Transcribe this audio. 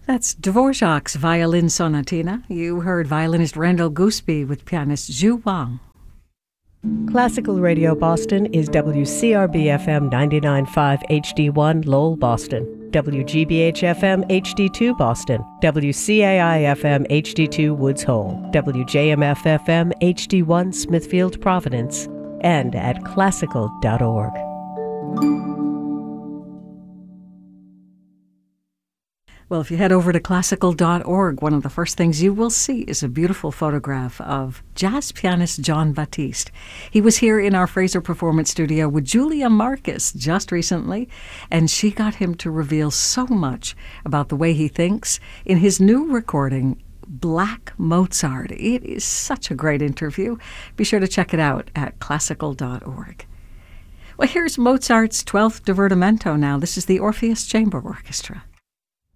That's Dvorak's Violin Sonatina. You heard violinist Randall Gooseby with pianist Zhu Wang. Classical Radio Boston is WCRB-FM 99.5 HD1 Lowell, Boston, WGBH-FM HD2 Boston, WCAI-FM HD2 Woods Hole, WJMF-FM HD1 Smithfield, Providence, and at classical.org. Well, if you head over to classical.org, one of the first things you will see is a beautiful photograph of jazz pianist Jon Batiste. He was here in our Fraser Performance Studio with Julia Marcus just recently, and she got him to reveal so much about the way he thinks in his new recording, Black Mozart. It is such a great interview. Be sure to check it out at classical.org. Well, here's Mozart's 12th Divertimento now. This is the Orpheus Chamber Orchestra.